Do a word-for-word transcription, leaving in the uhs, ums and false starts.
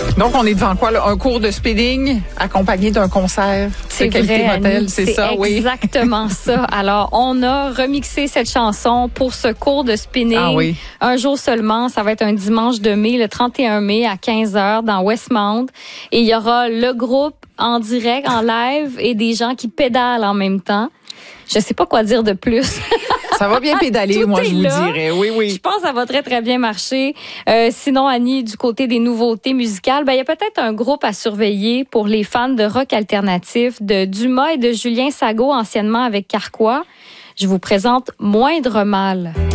Donc, on est devant quoi, là? Un cours de spinning accompagné d'un concert C'est de qualité vrai, motel, Annie, c'est, c'est ça, oui. exactement ça. Alors, on a remixé cette chanson pour ce cours de spinning. Ah oui. Un jour seulement, ça va être un dimanche de mai, le trente et un mai à quinze heures dans Westmount. Et il y aura le groupe en direct, en live et des gens qui pédalent en même temps. Je sais pas quoi dire de plus. Ça va bien pédaler, Tout moi, est je vous là. dirais. Oui, oui. Je pense que ça va très, très bien marcher. Euh, sinon, Annie, du côté des nouveautés musicales, ben, il y a peut-être un groupe à surveiller pour les fans de rock alternatif de Dumas et de Julien Sago, anciennement avec Carquois. Je vous présente Moindre Mal.